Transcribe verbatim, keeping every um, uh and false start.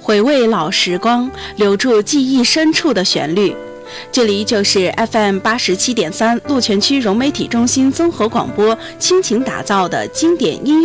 回味老时光，留住记忆深处的旋律。这里就是 F M 八十七点三鹿泉区融媒体中心综合广播倾情打造的经典音乐